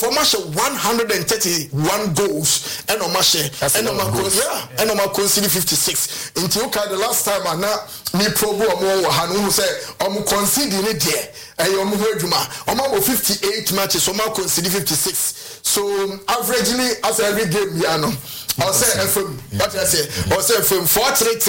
for match 131 goals and on match and on concede 56 until the last time and now me probo omo hanu say omo concede in there and omo adwuma omo 58 matches omo concede 56 so averagely as every game ya no I say FM what I say I say FM 433